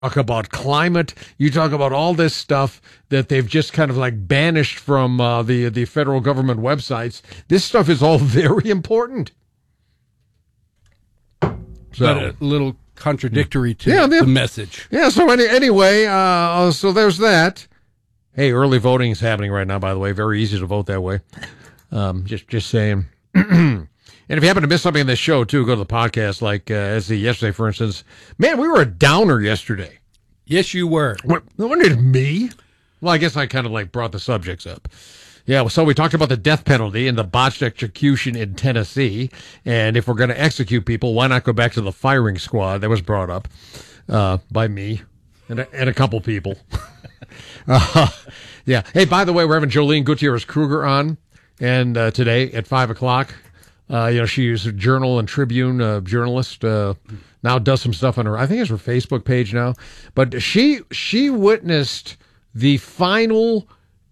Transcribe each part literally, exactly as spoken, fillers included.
talk about climate, you talk about all this stuff that they've just kind of like banished from uh, the the federal government websites. This stuff is all very important. So, but a little contradictory to yeah, the message. Yeah, so any, anyway, uh, so there's that. Hey, early voting is happening right now, by the way. Very easy to vote that way. Um, just just saying. And if you happen to miss something in this show, too, go to the podcast, like uh, as the yesterday, for instance. Man, we were a downer yesterday. Yes, you were. What, wasn't it me? Well, I guess I kind of like brought the subjects up. Yeah, so we talked about the death penalty and the botched execution in Tennessee. And if we're going to execute people, why not go back to the firing squad? That was brought up uh, by me and a, and a couple people. uh, yeah. Hey, by the way, we're having Jolene Gutierrez Kruger on and uh, today at five o'clock. Uh, you know, she's a Journal and Tribune uh, journalist. Uh, now does some stuff on her, I think it's her Facebook page now. But she she witnessed the final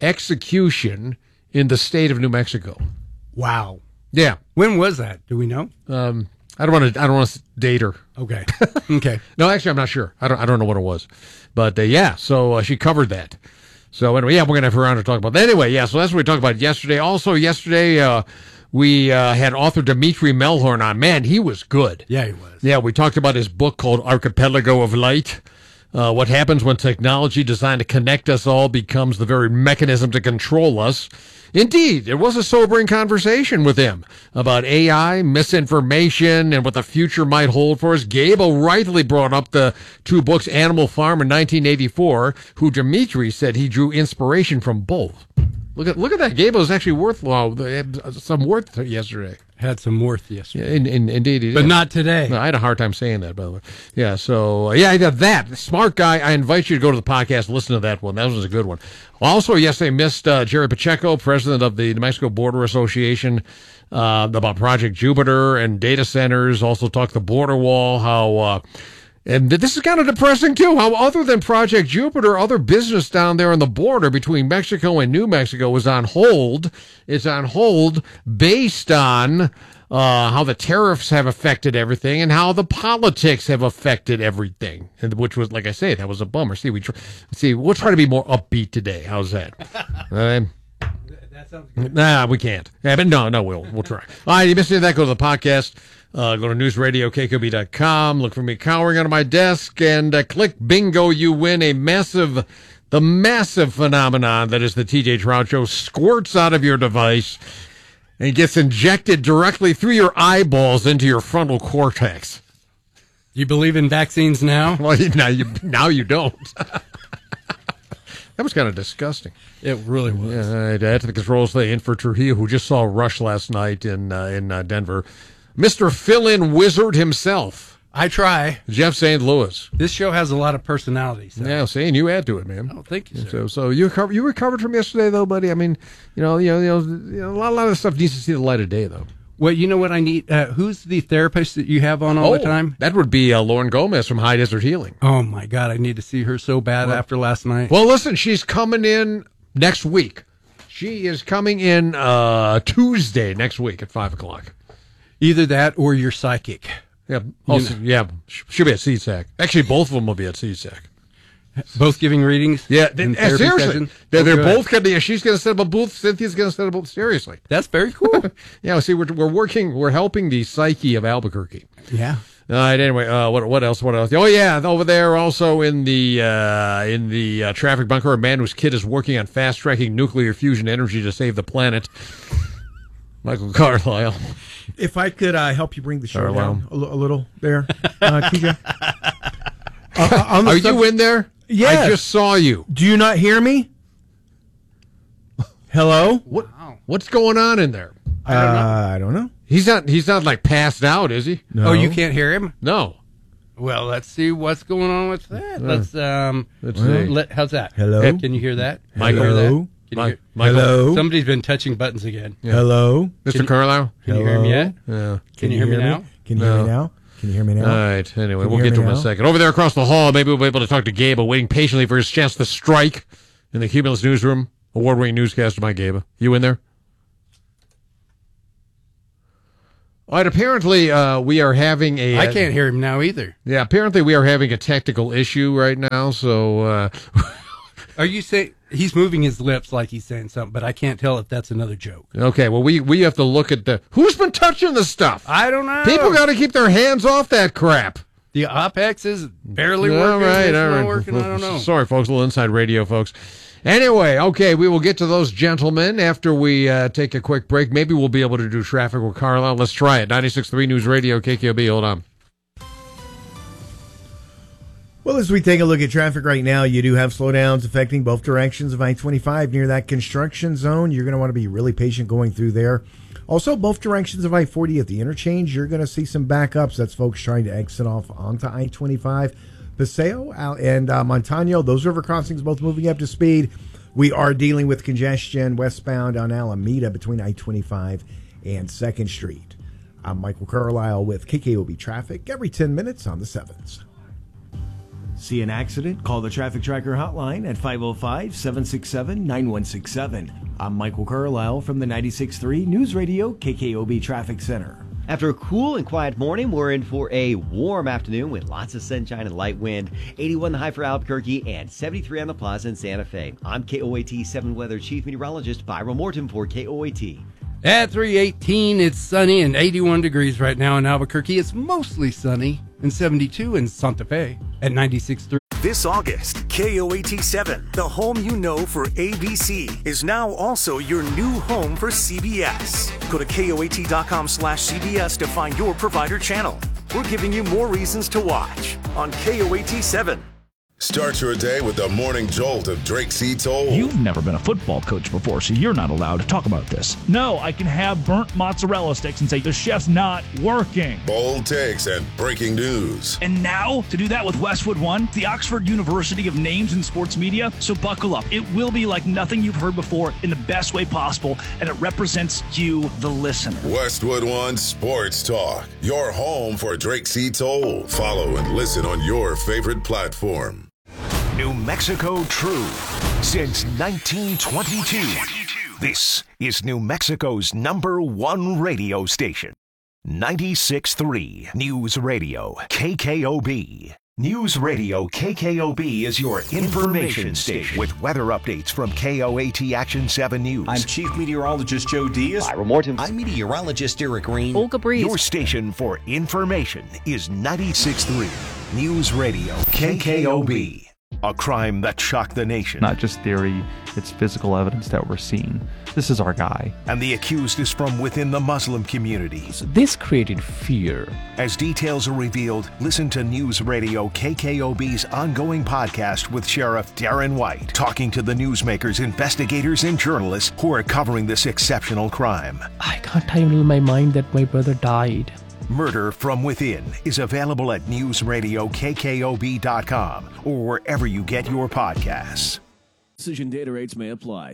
execution in the state of New Mexico. Wow. Yeah. When was that? Do we know? Um, I don't want to. I don't want to date her. Okay. Okay. No, actually, I'm not sure. I don't. I don't know what it was. But uh, yeah, so uh, she covered that. So anyway, yeah, we're gonna have her on to talk about that. Anyway, yeah. So that's what we talked about yesterday. Also, yesterday. Uh, We uh, had author Dimitri Melhorn on. Man, he was good. Yeah, he was. Yeah, we talked about his book called Archipelago of Light. Uh, what happens when technology designed to connect us all becomes the very mechanism to control us. Indeed, it was a sobering conversation with him about A I, misinformation, and what the future might hold for us. Gable rightly brought up the two books, Animal Farm in nineteen eighty-four, who Dimitri said he drew inspiration from both. Look at look at that. Gable is actually worth well, some worth yesterday. Had some worth yesterday. Yeah, in, in, indeed, he but did. not today. No, I had a hard time saying that, by the way. Yeah, so uh, yeah, I did that. Smart guy. I invite you to go to the podcast, and listen to that one. That was a good one. Also, yesterday missed uh, Jerry Pacheco, president of the New Mexico Border Association, uh, about Project Jupiter and data centers. Also talked the border wall. How. Uh, And this is kind of depressing, too, how other than Project Jupiter, other business down there on the border between Mexico and New Mexico is on hold. It's on hold based on uh, how the tariffs have affected everything and how the politics have affected everything, and which was, like I say, that was a bummer. See, we try, see, we'll try to be more upbeat today. How's that? Um, that sounds good. Nah, we can't. Yeah, but no, no, we'll we'll try. All right, you missed any of that, go to the podcast. Uh, go to news radio k q b dot com. Look for me cowering under my desk and uh, click bingo. You win a massive, the massive phenomenon that is the T J Trout Show squirts out of your device and gets injected directly through your eyeballs into your frontal cortex. You believe in vaccines now? Well, now you now you don't. That was kind of disgusting. It really was. Yeah, I had to the controls today in for Trujillo, who just saw Rush last night in uh, in uh, Denver. Mister Fill-in Wizard himself. I try. Jeff Saint Louis. This show has a lot of personality. So. Yeah, saying you add to it, man. Oh, thank you, sir. So, so you recovered, you recovered from yesterday, though, buddy. I mean, you know, you know, you know, you know a, lot, a lot of stuff needs to see the light of day, though. Well, you know what I need? Uh, who's the therapist that you have on all oh, the time? That would be uh, Lauren Gomez from High Desert Healing. Oh my God, I need to see her so bad well, after last night. Well, listen, she's coming in next week. She is coming in uh, Tuesday next week at five o'clock. Either that or you're psychic. Yeah, also, you know. yeah, she'll be at C SAC. Actually, both of them will be at C SAC. Both giving readings? Yeah, they, seriously. They're, oh, they're good. both going to, she's going to set up a booth, Cynthia's going to set up a booth. Seriously. That's very cool. Yeah, see, we're, we're working, we're helping the psyche of Albuquerque. Yeah. All right, anyway, uh, what what else, what else? Oh, yeah, over there also in the uh, in the uh, traffic bunker, a man whose kid is working on fast-tracking nuclear fusion energy to save the planet. Michael Carlisle. If I could uh, help you bring the show Carlisle. down a, l- a little there, uh, T J. uh, on the Are sub- you in there? Yes. I just saw you. Do you not hear me? Hello? What? What's going on in there? I don't know. Uh, I don't know. He's not. He's not like passed out, is he? No. Oh, you can't hear him? No. Well, let's see what's going on with that. Let's um. Let's see. Let, how's that? Hello? Hey, can you hear that? Michael? Can you hear that? Hello? Can you Mi- hear- Michael? Hello? Somebody's been touching buttons again. Yeah. Hello? Mister Can you- Carlisle? Can you hear me yet? Yeah. Can you hear me now? Can you No. hear me now? Can you hear me now? All right. Anyway, Can we'll you get hear to him me in a now? second. Over there across the hall, maybe we'll be able to talk to Gabe, waiting patiently for his chance to strike in the Cumulus newsroom. Award-winning newscaster, Mike Gabe. You in there? All right, apparently uh, we are having a... I can't hear him now either. Yeah, apparently we are having a technical issue right now, so... Uh, Are you saying... He's moving his lips like he's saying something, but I can't tell if that's another joke. okay, well, we, we have to look at the... Who's been touching the stuff? I don't know. People got to keep their hands off that crap. The OPEX is barely working. All right, it's all not right. working. I don't know. Sorry, folks. A little inside radio, folks. Anyway, okay, we will get to those gentlemen after we uh, take a quick break. Maybe we'll be able to do traffic with Carlisle. Let's try it. ninety-six point three News Radio, K K O B. Hold on. Well, as we take a look at traffic right now, you do have slowdowns affecting both directions of I twenty-five near that construction zone. You're going to want to be really patient going through there. Also, both directions of I forty at the interchange, you're going to see some backups. That's folks trying to exit off onto I twenty-five. Paseo and uh, Montano, those river crossings both moving up to speed. We are dealing with congestion westbound on Alameda between I twenty-five and second Street. I'm Michael Carlisle with K K O B Traffic every ten minutes on the sevens. See an accident? Call the Traffic Tracker hotline at five oh five, seven six seven, nine one six seven. I'm Michael Carlisle from the ninety-six point three News Radio K K O B Traffic Center. After a cool and quiet morning, we're in for a warm afternoon with lots of sunshine and light wind. eighty-one the high for Albuquerque and seventy-three on the Plaza in Santa Fe. I'm K O A T seven Weather Chief Meteorologist Byron Morton for K O A T. At three eighteen, it's sunny and eighty-one degrees right now in Albuquerque. It's mostly sunny and seventy-two in Santa Fe at ninety-six point three. This August, K O A T seven, the home you know for A B C, is now also your new home for C B S. Go to K O A T dot com slash C B S to find your provider channel. We're giving you more reasons to watch on K O A T seven. Start your day with the morning jolt of Drake C. Toll. You've never been a football coach before, so you're not allowed to talk about this. No, I can have burnt mozzarella sticks and say the chef's not working. Bold takes and breaking news. And now, to do that with Westwood One, the Oxford University of Names in Sports Media. So buckle up. It will be like nothing you've heard before in the best way possible, and it represents you, the listener. Westwood One Sports Talk, your home for Drake C. Toll. Follow and listen on your favorite platform. New Mexico True since nineteen twenty-two. This is New Mexico's number one radio station. ninety-six point three News Radio K K O B. News Radio K K O B is your information station with weather updates from K O A T Action seven News. I'm Chief Meteorologist Joe Diaz. Byron Morton. I'm Meteorologist Eric Green. Olga Breeze. Your station for information is ninety-six point three News Radio K K O B. A crime that shocked the nation. Not just theory, it's physical evidence that we're seeing. This is our guy. And the accused is from within the Muslim community. So this created fear. As details are revealed, listen to News Radio K K O B's ongoing podcast with Sheriff Darren White, talking to the newsmakers, investigators, and journalists who are covering this exceptional crime. I can't handle my mind that my brother died. Murder from Within is available at news radio K K O B dot com or wherever you get your podcasts. Decision data rates may apply.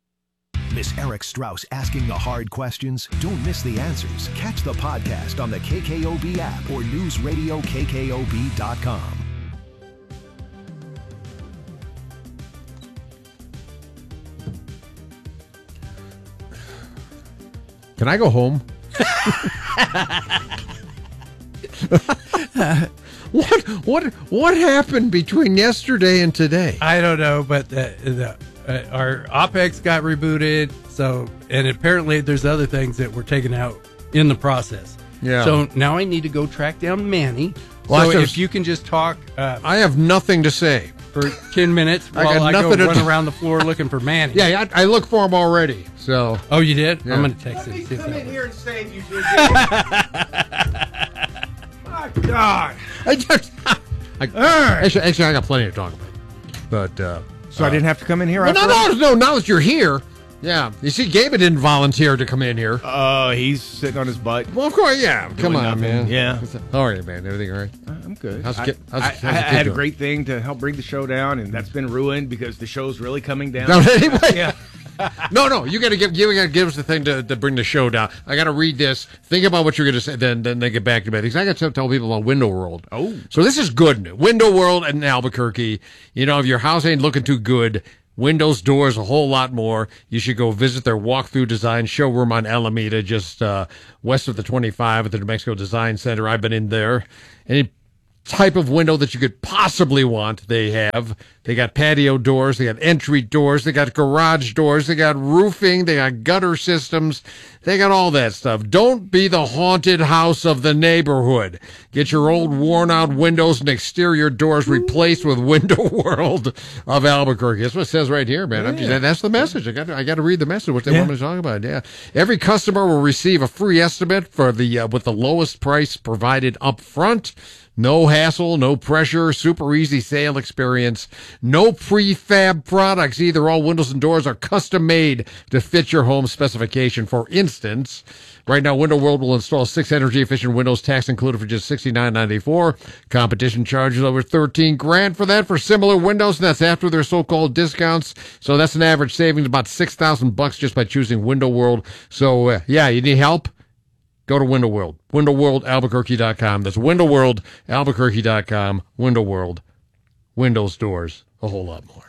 Miss Eric Strauss asking the hard questions? Don't miss the answers. Catch the podcast on the K K O B app or news radio K K O B dot com. Can I go home? what what what happened between yesterday and today? I don't know, but the, the, uh, our OPEX got rebooted. So, and apparently there's other things that were taken out in the process. Yeah. So now I need to go track down Manny. Well, so I if you can just talk, uh, I have nothing to say for ten minutes I while got I, nothing go to run t- around the floor looking for Manny. Yeah, I, I look for him already. So. Oh, you did? Yeah. I'm going to text Let him. me See if come that in works. here and save you, J J. My God. I just, I, actually, actually, I got plenty to talk about. But uh, So uh, I didn't have to come in here. Well, no, no, no. Now that you're here, yeah. You see, Gabe didn't volunteer to come in here. Oh, uh, he's sitting on his butt. Well, of course, yeah. Come on, nothing. man. Yeah. How are you, man? Everything all right? Uh, I'm good. How's the I, kid? How's, I, how's I, the I kid had doing? a great thing to help bring the show down, and that's been ruined because the show's really coming down. No, anyway. Yeah. no, no. You got to give. You got to give us the thing to, to bring the show down. I got to read this. Think about what you're going to say. Then, then they get back to me. Because I got to tell people about Window World. Oh, so this is good news. Window World in Albuquerque. You know, if your house ain't looking too good, windows, doors, a whole lot more. You should go visit their walkthrough design showroom on Alameda, just uh, west of the twenty-five at the New Mexico Design Center. I've been in there. Any type of window that you could possibly want, they have. They got patio doors, they got entry doors, they got garage doors, they got roofing, they got gutter systems, they got all that stuff. Don't be the haunted house of the neighborhood. Get your old worn-out windows and exterior doors replaced with Window World of Albuquerque. That's what it says right here, man. I'm just, that's the message. I got to, I got to read the message, what they Yeah. want me to talk about. Yeah, every customer will receive a free estimate for the uh, with the lowest price provided up front. No hassle, no pressure, super easy sale experience. No prefab products either. All windows and doors are custom made to fit your home specification. For instance, right now, Window World will install six energy efficient windows, tax included, for just sixty-nine ninety-four. Competition charges over thirteen grand for that for similar windows, and that's after their so-called discounts. So that's an average savings of about six thousand bucks just by choosing Window World. So uh, yeah, you need help? Go to Window World. window world albuquerque dot com. That's window world albuquerque dot com. Window World. Windows, doors, a whole lot more.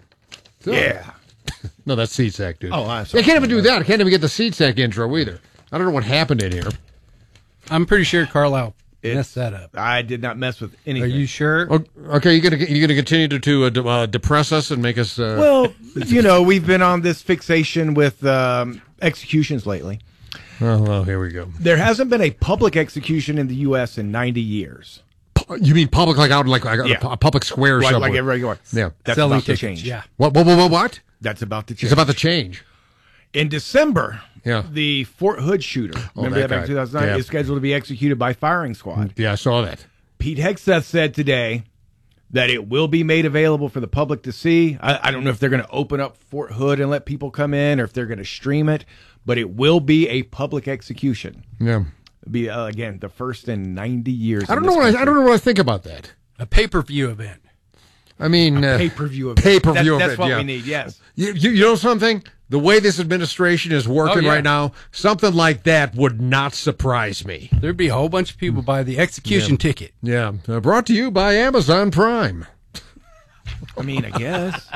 So, Yeah. no, that's SeatSack, dude. Oh, I'm I sorry. can't even do that. I can't even get the SeatSack intro either. I don't know what happened in here. I'm pretty sure Carlisle It's- messed that up. I did not mess with Are anything. you sure? O- Okay, you're gonna you're gonna continue to, to uh, de- uh, depress us and make us. Uh, Well, you know, we've been on this fixation with um, executions lately. oh, well, here we go. There hasn't been a public execution in the U S in ninety years. You mean public, like out in like, like Yeah. a, a public square or Like, somewhere? like everywhere you are. Yeah. That's Selling about to tickets, change. yeah. What? What? What? What? what? That's about to change. It's about to change. In December, Yeah. the Fort Hood shooter, Oh, remember that that back in guy. two thousand nine, Yeah. is scheduled to be executed by firing squad. Yeah, I saw that. Pete Hegseth said today that it will be made available for the public to see. I, I don't know if they're going to open up Fort Hood and let people come in or if they're going to stream it, but it will be a public execution. Yeah. It'll be, uh, again, the first in ninety years. I don't in know this what I, I country. don't know what I think about that. A pay-per-view event. I mean, uh, Pay-per-view event. Pay-per-view That's, that's event, what yeah. we need, yes. You, you, you know something? The way this administration is working Oh, yeah. right now, something like that would not surprise me. There'd be a whole bunch of people buy the execution Yeah. ticket. Yeah. Uh, brought to you by Amazon Prime. I mean, I guess.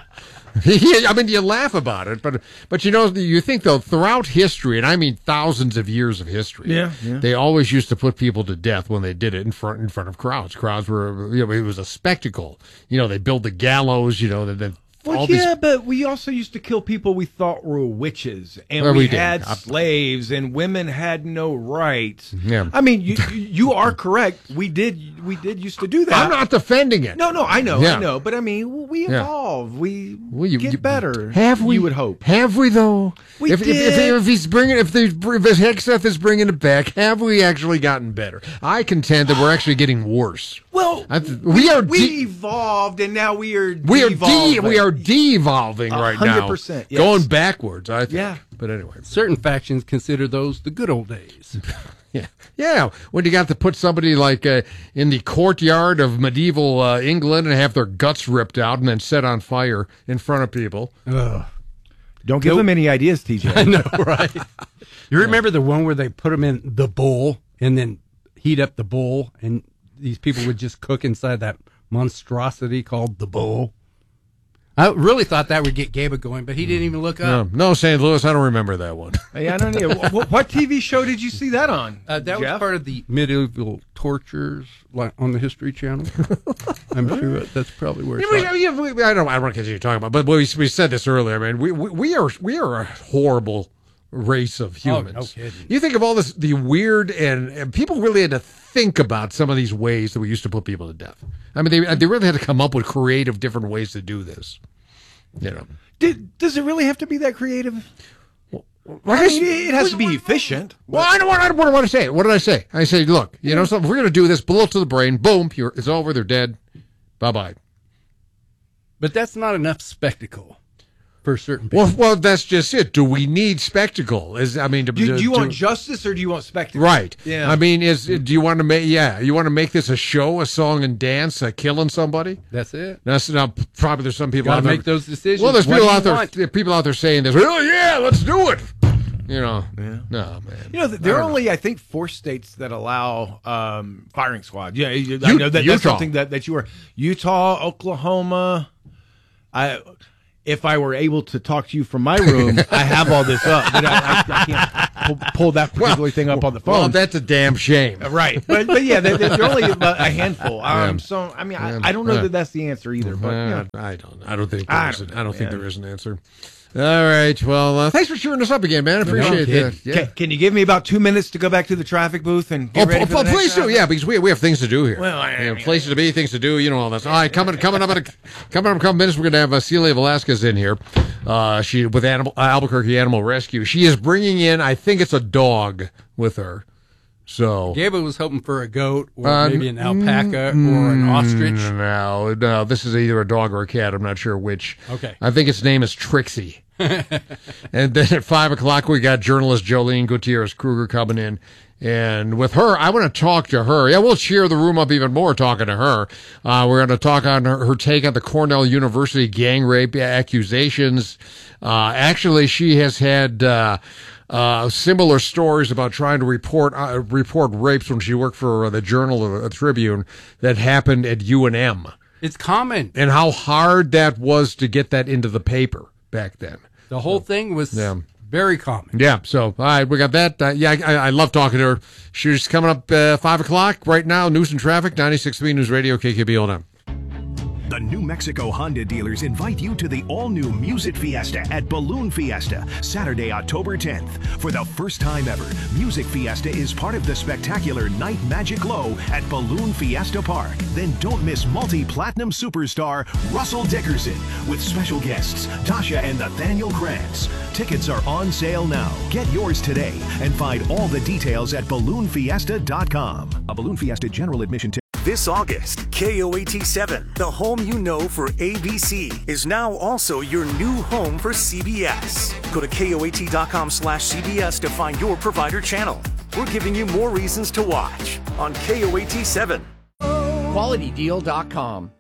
I mean, you laugh about it, but but you know, you think though throughout history, and I mean thousands of years of history, Yeah, yeah. they always used to put people to death when they did it in front in front of crowds. Crowds were, you know, it was a spectacle. You know, they built the gallows. You know, then Well, all yeah, these. but we also used to kill people we thought were witches, and Well, we, we did. had I- slaves, and women had no rights. Yeah. I mean, you you are correct. We did we did used to do that. I'm not defending it. No, no, I know, Yeah. I know, but I mean, we Yeah. evolve. We Well, you- get you- better. Have we? You would hope. Have we though? We if, if, if, did. if he's bringing, if the if Hegseth is bringing it back, have we actually gotten better? I contend that we're actually getting worse. Well, I th- we are we de- evolved, and now we are we are de- devolving. we are devolving right now, hundred percent, yes. going backwards. I think. Yeah. But anyway, Certain factions consider those the good old days. yeah, yeah. When you got to put somebody like uh, in the courtyard of medieval uh, England and have their guts ripped out and then set on fire in front of people. Ugh. Don't give them any ideas, T J. I know, right? You remember the one where they put them in the bowl and then heat up the bowl, and these people would just cook inside that monstrosity called the bowl? I really thought that would get Gabe going, but he didn't even look No, up. no, Saint Louis. I don't remember that one. Hey, I don't know. What, what T V show did you see that on? Uh, that was Jeff? part of the medieval tortures like, on the History Channel. I'm sure that's probably where it's Yeah, at. we, yeah, we, I don't. I don't want to continue talking about, but we, we said this earlier. I mean, we, we we are we are a horrible race of Oh, humans. no kidding. You think of all this, the weird, and, and people really had to think about some of these ways that we used to put people to death. I mean, they they really had to come up with creative, different ways to do this. You know, Did, does it really have to be that creative? Like I I mean, s- it has to be efficient. Well, I don't want. I don't want to say it. What did I say? I say, look, you know, something. If we're going to do this, bullet to the brain, boom, you're, it's over. They're dead. Bye bye. But that's not enough spectacle for certain people. Well, well, that's just it. Do we need spectacle? Is I mean, to, Do, do you to- want justice or do you want spectacle? right? Yeah. I mean, is do you want to make? Yeah, you want to make this a show, a song and dance, uh, killing somebody? That's it. That's now probably there's some people Gotta out there make those decisions. Well, there's What people do you out there. want? there are people out there saying this. Oh yeah, let's do it. You know, no man. You know, there I are don't only, I think, four states that allow um, firing squad. Yeah, you- I U- know that that's Utah. something that, that you were. Utah, Oklahoma. I if I were able to talk to you from my room, I have all this up, but I, I, I can't pull, pull that particular well, thing up on the phone. Well, that's a damn shame. Right. But, but yeah, they're, they're only a handful. Um, Yeah. So, I mean, I, Yeah. I don't know Yeah. that that's the answer either. But, you know. Uh, I don't. I don't think. I There's don't an, I don't think yeah. there is an answer. All right. Well, uh, thanks for cheering us up again, man. I appreciate No, that. can, can, can you give me about two minutes to go back to the traffic booth and get Oh, ready oh, for the next please do, round? yeah, because we we have things to do here. Well, I- You know, I mean, places to be, things to do, you know, all that. All right, coming coming up in a coming up in a couple minutes, we're going to have uh, Celia Velasquez in here. Uh, she with animal uh, Albuquerque Animal Rescue. She is bringing in, I think it's a dog with her. So Gabriel was hoping for a goat or Uh, maybe an alpaca or an ostrich. No, no, this is either a dog or a cat. I'm not sure which. Okay. I think its name is Trixie. And then at five o'clock, we got journalist Jolene Gutierrez Kruger coming in. And with her, I want to talk to her. Yeah, we'll cheer the room up even more talking to her. Uh, we're going to talk on her, her take on the Cornell University gang rape accusations. Uh, actually, she has had uh, uh, similar stories about trying to report uh, report rapes when she worked for uh, the Journal of the Tribune that happened at U N M. It's common. And how hard that was to get that into the paper back then. The whole thing was Yeah. very common. Yeah, so, all right, we got that. Uh, yeah, I, I love talking to her. She's coming up uh, five o'clock right now. News and traffic, ninety-six point three News Radio, K K B L M. The New Mexico Honda dealers invite you to the all-new Music Fiesta at Balloon Fiesta, Saturday, October tenth. For the first time ever, Music Fiesta is part of the spectacular Night Magic Glow at Balloon Fiesta Park. Then don't miss multi-platinum superstar Russell Dickerson with special guests Tasha and Nathaniel Krantz. Tickets are on sale now. Get yours today and find all the details at balloon fiesta dot com. A Balloon Fiesta general admission ticket. This August, K O A T seven, the home you know for A B C, is now also your new home for C B S. Go to K O A T dot com slash C B S to find your provider channel. We're giving you more reasons to watch on K O A T seven. quality deal dot com.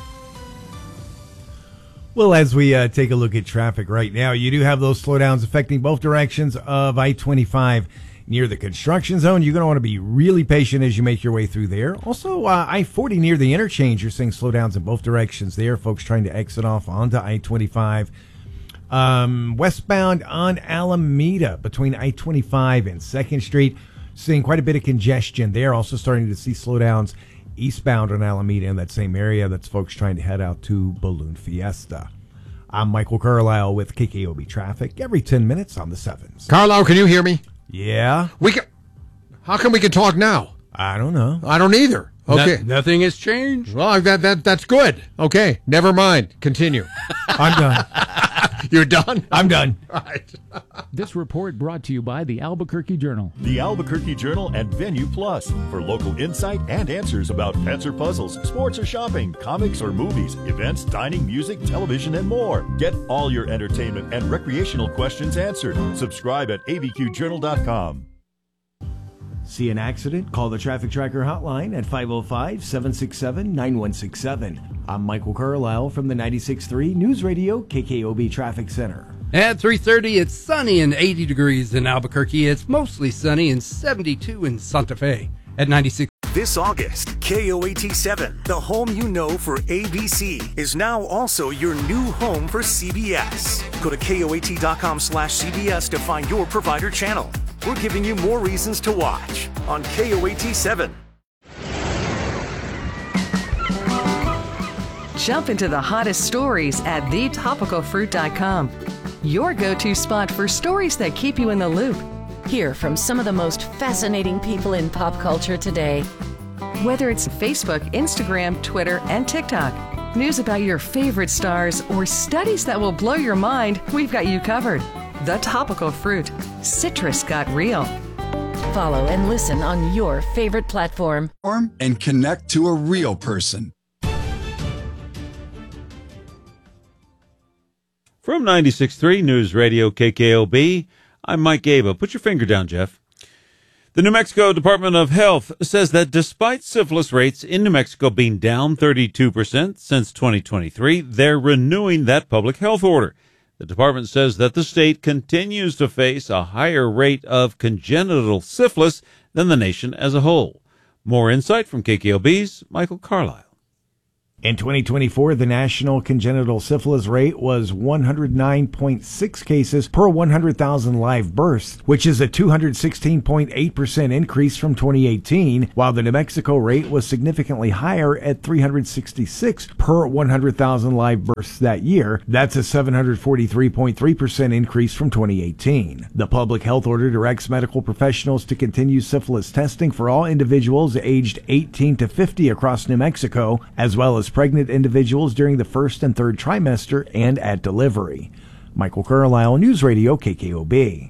Well, as we uh, take a look at traffic right now, you do have those slowdowns affecting both directions of I twenty-five near the construction zone. You're going to want to be really patient as you make your way through there. Also, uh, I forty near the interchange, you're seeing slowdowns in both directions there. Folks trying to exit off onto I twenty-five. Um, westbound on Alameda between I twenty-five and second Street, seeing quite a bit of congestion there. Also starting to see slowdowns eastbound on Alameda in that same area. That's folks trying to head out to Balloon Fiesta. I'm Michael Carlisle with K K O B Traffic every ten minutes on the sevens. Carlisle, can you hear me? Yeah. We can. How come we can talk now? I don't know. I don't either. Okay. No, nothing has changed. Well, that that that's good. Okay, never mind. Continue. I'm done. You're done? I'm done. Right. This report brought to you by the Albuquerque Journal. The Albuquerque Journal and Venue Plus for local insight and answers about pets or puzzles, sports or shopping, comics or movies, events, dining, music, television, and more. Get all your entertainment and recreational questions answered. Subscribe at A B Q journal dot com. See an accident? Call the Traffic Tracker hotline at five oh five, seven six seven, nine one six seven. I'm Michael Carlisle from the ninety-six point three News Radio K K O B Traffic Center. At three thirty, it's sunny and eighty degrees in Albuquerque. It's mostly sunny and seventy-two in Santa Fe. At ninety-six. This August, K O A T seven, the home you know for A B C, is now also your new home for C B S. Go to K O A T dot com slash C B S to find your provider channel. We're giving you more reasons to watch on K O A T seven. Jump into the hottest stories at the topical fruit dot com. Your go-to spot for stories that keep you in the loop. Hear from some of the most fascinating people in pop culture today. Whether it's Facebook, Instagram, Twitter, and TikTok, news about your favorite stars, or studies that will blow your mind, we've got you covered. The Topical Fruit. Citrus got real. Follow and listen on your favorite platform. And connect to a real person. From ninety-six point three News Radio K K O B, I'm Mike Gaba. Put your finger down, Jeff. The New Mexico Department of Health says that despite syphilis rates in New Mexico being down thirty-two percent since twenty twenty-three, they're renewing that public health order. The department says that the state continues to face a higher rate of congenital syphilis than the nation as a whole. More insight from K K O B's Michael Carlisle. In twenty twenty-four, the national congenital syphilis rate was one hundred nine point six cases per one hundred thousand live births, which is a two hundred sixteen point eight percent increase from twenty eighteen, while the New Mexico rate was significantly higher at three hundred sixty-six per one hundred thousand live births that year. That's a seven hundred forty-three point three percent increase from twenty eighteen. The public health order directs medical professionals to continue syphilis testing for all individuals aged eighteen to fifty across New Mexico, as well as pregnant individuals during the first and third trimester and at delivery. Michael Carlisle, News Radio K K O B.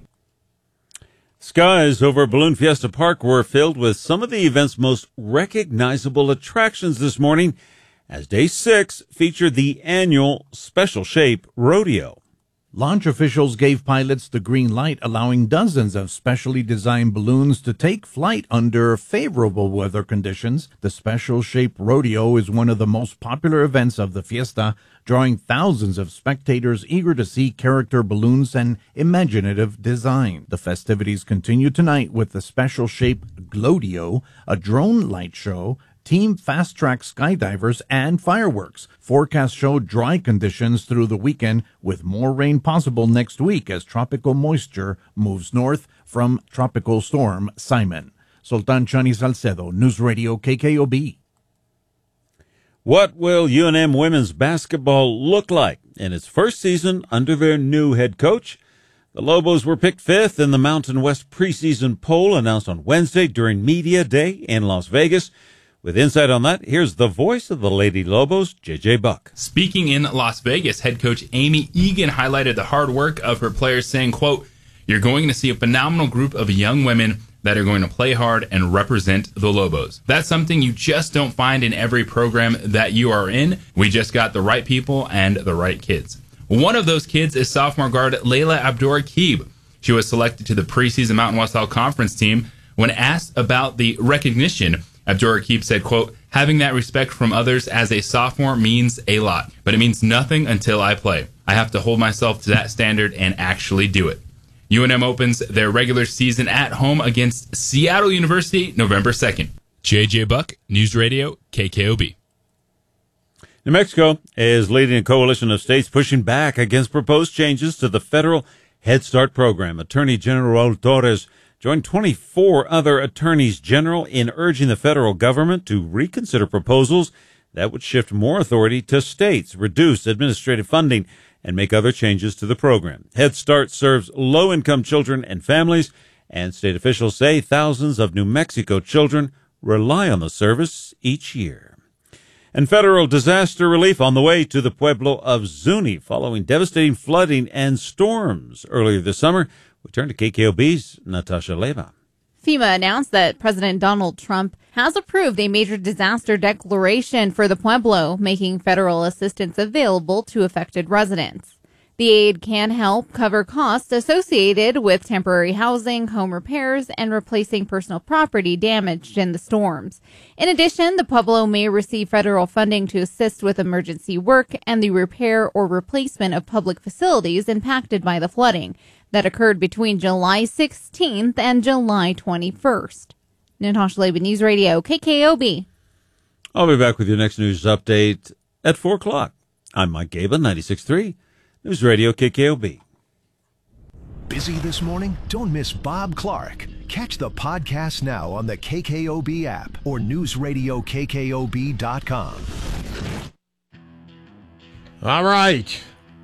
Skies over Balloon Fiesta Park were filled with some of the event's most recognizable attractions this morning, as Day six featured the annual Special Shape Rodeo. Launch officials gave pilots the green light, allowing dozens of specially designed balloons to take flight under favorable weather conditions. The Special Shape Rodeo is one of the most popular events of the fiesta, drawing thousands of spectators eager to see character balloons and imaginative design. The festivities continue tonight with the Special Shape Glodeo, a drone light show, Team Fast Track skydivers, and fireworks. Forecasts show dry conditions through the weekend, with more rain possible next week as tropical moisture moves north from Tropical Storm Simon. Sultan Chani Salcedo, News Radio K K O B. What will U N M women's basketball look like in its first season under their new head coach? The Lobos were picked fifth in the Mountain West preseason poll announced on Wednesday during Media Day in Las Vegas. With insight on that, here's the voice of the Lady Lobos, J J Buck. Speaking in Las Vegas, head coach Amy Egan highlighted the hard work of her players, saying, quote, "You're going to see a phenomenal group of young women that are going to play hard and represent the Lobos. That's something you just don't find in every program that you are in. We just got the right people and the right kids." One of those kids is sophomore guard Layla Abdur-Rakib. She was selected to the preseason Mountain West All Conference team. When asked about the recognition, Abdur-Rakib said, quote, "Having that respect from others as a sophomore means a lot, but it means nothing until I play. I have to hold myself to that standard and actually do it." U N M opens their regular season at home against Seattle University November second. J J Buck, News Radio K K O B. New Mexico is leading a coalition of states pushing back against proposed changes to the federal Head Start program. Attorney General Raul Torres joined twenty-four other attorneys general in urging the federal government to reconsider proposals that would shift more authority to states, reduce administrative funding, and make other changes to the program. Head Start serves low-income children and families, and state officials say thousands of New Mexico children rely on the service each year. And federal disaster relief on the way to the pueblo of Zuni following devastating flooding and storms earlier this summer. We turn to K K O B's Natasha Leva. FEMA announced that President Donald Trump has approved a major disaster declaration for the Pueblo, making federal assistance available to affected residents. The aid can help cover costs associated with temporary housing, home repairs, and replacing personal property damaged in the storms. In addition, the Pueblo may receive federal funding to assist with emergency work and the repair or replacement of public facilities impacted by the flooding that occurred between July sixteenth and July twenty-first. Natasha Leba, News Radio, K K O B. I'll be back with your next news update at four o'clock. I'm Mike Gaba, ninety-six point three, News Radio K K O B. Busy this morning? Don't miss Bob Clark. Catch the podcast now on the K K O B app or news radio K K O B dot com. All right.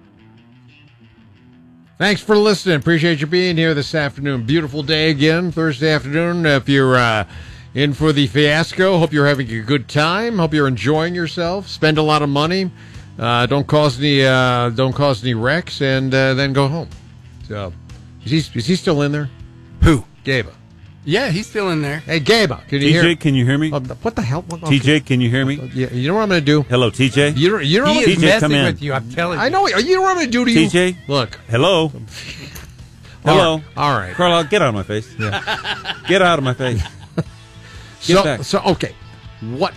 Thanks for listening. Appreciate you being here this afternoon. Beautiful day again, Thursday afternoon. If you're uh, in for the fiasco, hope you're having a good time. Hope you're enjoying yourself. Spend a lot of money. Uh, don't cause any uh, don't cause any wrecks, and uh, then go home. So, is he is he still in there? Who? Gaba. Yeah, he's still in there. Hey, Gaba, can you T J, hear? can you hear me? Uh, what the hell? What, okay. T J, can you hear me? Yeah, you know what I'm going to do? Hello, T J. You don't, you know he what is T J, messing come in. with you. I'm telling you. I know. You know what I'm going to do to T you? J, Look. Hello. Hello. All right. All right. Carlisle, get out of my face. Yeah. Get out of my face. Get so, back. so okay. What?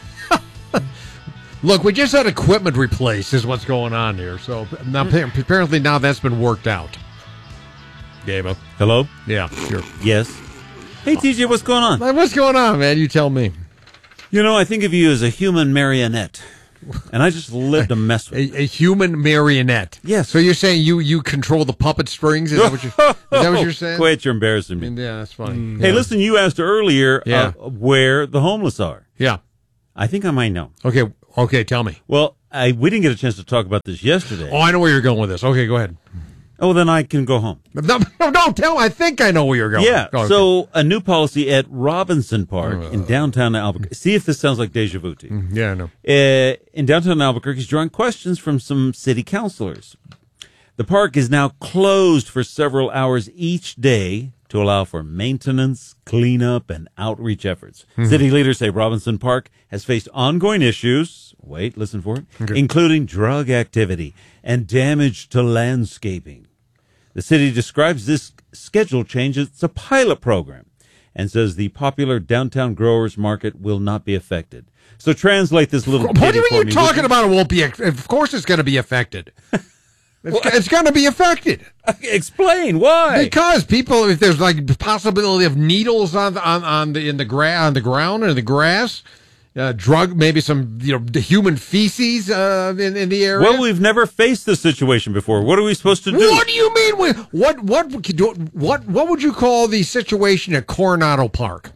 Look, we just had equipment replaced is what's going on here. So now, apparently now that's been worked out. Gaba. Hello? Yeah, sure. Yes. Hey, T J, what's going on? What's going on, man? You tell me. You know, I think of you as a human marionette. and I just live to mess with a, a human marionette. Yes. So you're saying you you control the puppet strings? Is that what you're, is that what you're saying? Quit, you're embarrassing me. Yeah, that's funny. Mm, hey, yeah. listen, you asked earlier Yeah. uh, where the homeless are. Yeah. I think I might know. Okay, okay, tell me. Well, I we didn't get a chance to talk about this yesterday. Oh, I know where you're going with this. Okay, go ahead. Oh, then I can go home. No, no, no tell me. I think I know where you're going. Yeah, Oh, okay. so a new policy at Robinson Park uh, in downtown Albuquerque. See if this sounds like deja vu to you. Yeah, I know. Uh, in downtown Albuquerque is drawing questions from some city councilors. The park is now closed for several hours each day to allow for maintenance, cleanup, and outreach efforts. Mhm. City leaders say Robinson Park has faced ongoing issues, wait, listen for it, Okay. including drug activity and damage to landscaping. The city describes this schedule change as a pilot program and says the popular downtown growers market will not be affected. So translate this little What do ditty you for mean you're me, talking would you? about? It won't be. Of course, it's going to be affected. It's, it's going to be affected. Explain why. Because people, if there's like possibility of needles on the, on on the in the gra- on the ground or in the grass, uh, drug, maybe some you know the human feces uh, in in the area. Well, we've never faced this situation before. What are we supposed to do? What do you mean? We, what what would you- what what would you call the situation at Coronado Park?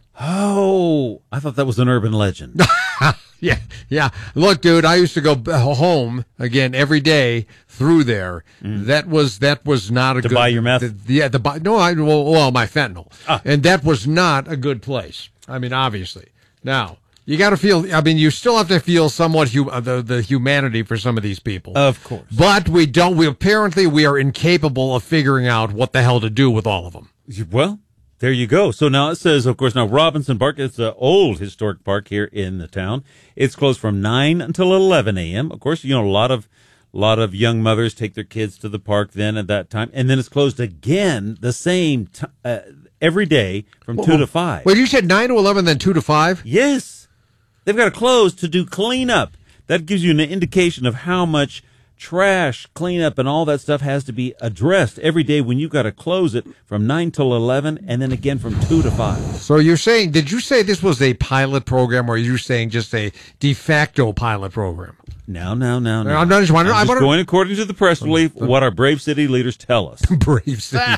Oh, I thought that was an urban legend. Yeah, yeah. Look, dude, I used to go b- home again every day through there. That was that was not a To good buy your meth? the- yeah, the buy no, I well, well my fentanyl, Ah. and that was not a good place. I mean, obviously. Now you got to feel. I mean, you still have to feel somewhat hu- uh, the the humanity for some of these people, Of course. but we don't. We apparently we are incapable of figuring out what the hell to do with all of them. Well, there you go. So now it says, of course, now Robinson Park, it's an old historic park here in the town. It's closed from nine until eleven a.m. Of course, you know, a lot of a lot of young mothers take their kids to the park then at that time. And then it's closed again the same t- uh, every day from two to five. Wait, you said nine to eleven, then two to five? Yes. They've got to close to do cleanup. That gives you an indication of how much trash, cleanup, and all that stuff has to be addressed every day when you've got to close it from nine till eleven and then again from two to five. So you're saying, did you say this was a pilot program, or are you saying just a de facto pilot program? No, no, no, no. I'm not just wondering. I'm I just wonder- going according to the press release, what our brave city leaders tell us. Brave city.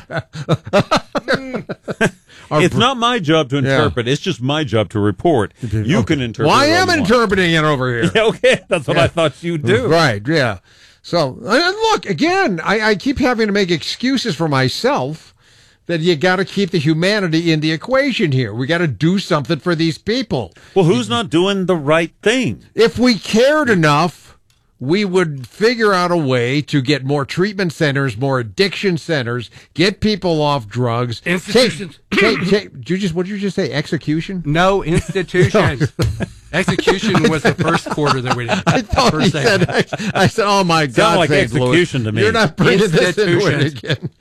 Our It's br- not my job to interpret. It's just my job to report. You can interpret. Well, I it all am you want. interpreting it over here. Yeah, okay, that's what Yeah. I thought you'd do. Right, yeah. So, and look, again, I, I keep having to make excuses for myself that you got to keep the humanity in the equation here. We got to do something for these people. Well, who's not doing the right thing? If we cared enough, we would figure out a way to get more treatment centers, more addiction centers, get people off drugs. Institutions. Take, take, take, did you just, what did you just say? Execution? No, institutions. Execution was the first quarter that we did. I thought First he thing. said, ex- I said, oh my God. Sound like sakes, Louis, execution to me. You're not bringing this into it Institutions. again.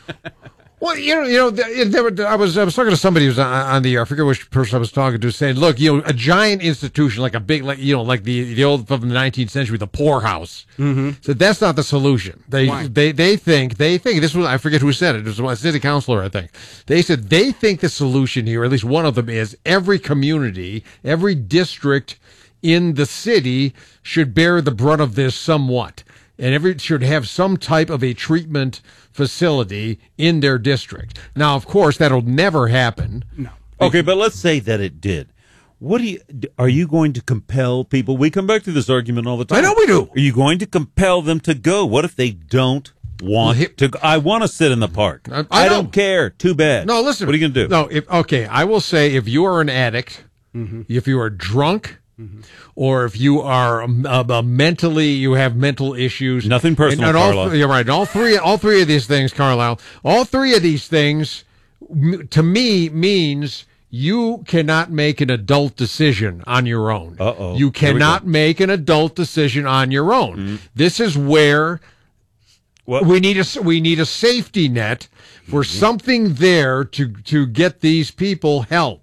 Well, you know, you know, there, there were, I was I was talking to somebody who was on, on the air. I forget which person I was talking to, saying, "Look, you know, a giant institution like a big, like you know, like the the old from the nineteenth century, the poorhouse." Mm-hmm. So that's not the solution. They Why? they they think they think this was I forget who said it. It was a city councilor, I think. They said they think the solution here, at least one of them, is every community, every district in the city should bear the brunt of this somewhat, and every should have some type of a treatment facility in their district. Now, of course, that'll never happen. No. Okay, but let's say that it did. What do you are you going to compel people? We come back to this argument all the time. I know we do. Are you going to compel them to go? What if they don't want to go? I want to sit in the park. I- I I, know. don't care. Too bad. No, listen. What are you going to do? No, if, okay, I will say if you are an addict, if you are drunk, or if you are um, uh, uh, mentally, you have mental issues. Nothing personal, and, and all, Carlisle. You're right. All three, all three of these things, Carlisle, all three of these things, m- to me, means you cannot make an adult decision on your own. Uh-oh. You Here we cannot go. make an adult decision on your own. Mm-hmm. This is where What? we need a we need a safety net for something there to to get these people help.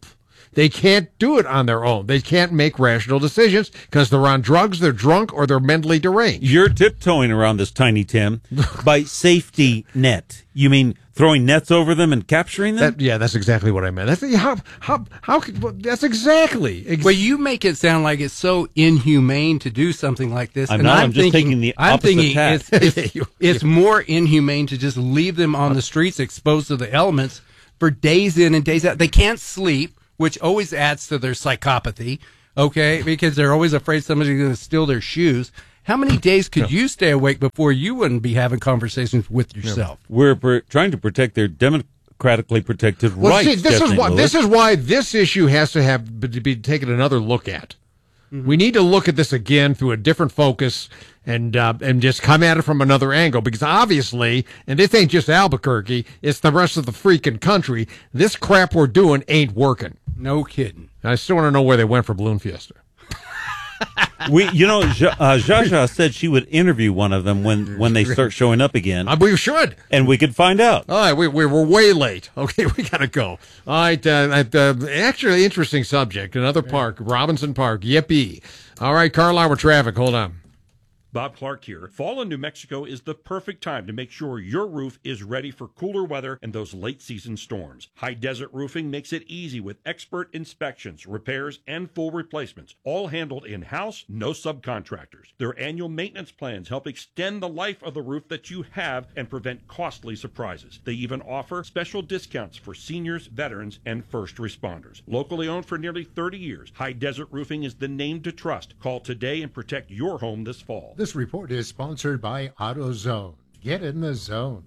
They can't do it on their own. They can't make rational decisions because they're on drugs, they're drunk, or they're mentally deranged. You're tiptoeing around this, Tiny Tim, by safety net. You mean throwing nets over them and capturing them? That, yeah, that's exactly what I meant. That's how how how. Could, well, that's exactly. Ex- well, you make it sound like it's so inhumane to do something like this. I'm and not. I'm, I'm just thinking, taking the I'm opposite thinking tack. it's, it's, it's more inhumane to just leave them on the streets exposed to the elements for days in and days out. They can't sleep, which always adds to their psychopathy. Okay, because they're always afraid somebody's going to steal their shoes. How many days could you stay awake before you wouldn't be having conversations with yourself? We're pr- trying to protect their democratically protected well, rights. See, this Stephanie is why Lewis. this is why this issue has to have to be taken another look at. Mm-hmm. We need to look at this again through a different focus and uh, and just come at it from another angle, because obviously, and this ain't just Albuquerque, it's the rest of the freaking country. This crap we're doing ain't working. No kidding. I still want to know where they went for Balloon Fiesta. we, you know, Zha- uh, Zsa said she would interview one of them when, when they start showing up again. Uh, we should, and we could find out. All right, we we were way late. Okay, we gotta go. All right, uh, uh, actually, interesting subject. Another park, Robinson Park. Yippee! All right, Carlisle with traffic. Hold on. Bob Clark here. Fall in New Mexico is the perfect time to make sure your roof is ready for cooler weather and those late season storms. High Desert Roofing makes it easy with expert inspections, repairs, and full replacements, all handled in-house, no subcontractors. Their annual maintenance plans help extend the life of the roof that you have and prevent costly surprises. They even offer special discounts for seniors, veterans, and first responders. Locally owned for nearly thirty years, High Desert Roofing is the name to trust. Call today and protect your home this fall. This report is sponsored by AutoZone. Get in the zone.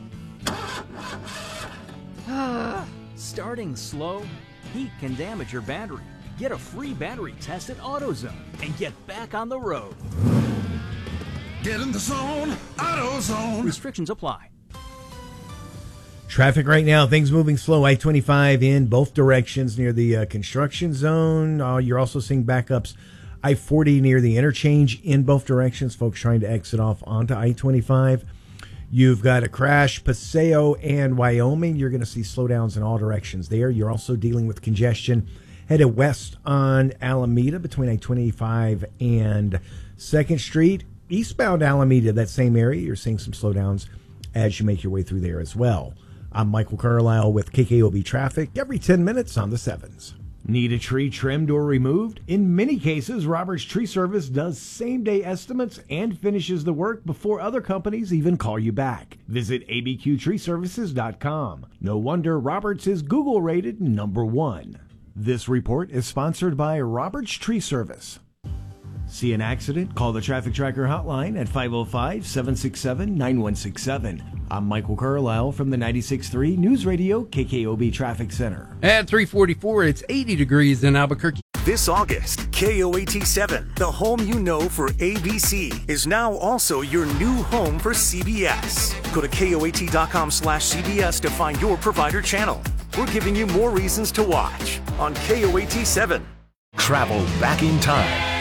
Starting slow? Heat can damage your battery. Get a free battery test at AutoZone and get back on the road. Get in the zone, AutoZone. Restrictions apply. Traffic right now, things moving slow. I twenty-five in both directions near the uh, construction zone. Uh, you're also seeing backups. I forty near the interchange in both directions. Folks trying to exit off onto I twenty-five. You've got a crash, Paseo and Wyoming. You're going to see slowdowns in all directions there. You're also dealing with congestion headed west on Alameda between I twenty-five and second Street. Eastbound Alameda, that same area, you're seeing some slowdowns as you make your way through there as well. I'm Michael Carlisle with K K O B Traffic every ten minutes on the sevens. Need a tree trimmed or removed? In many cases, Roberts Tree Service does same-day estimates and finishes the work before other companies even call you back. Visit A B Q tree services dot com. No wonder Roberts is Google-rated number one. This report is sponsored by Roberts Tree Service. See an accident? Call the Traffic Tracker hotline at five oh five, seven six seven, nine one six seven. I'm Michael Carlisle from the ninety-six point three News Radio K K O B Traffic Center. At three forty-four, it's eighty degrees in Albuquerque. This August, K O A T seven, the home you know for A B C, is now also your new home for C B S. Go to K O A T dot com slash C B S to find your provider channel. We're giving you more reasons to watch on K O A T seven. Travel back in time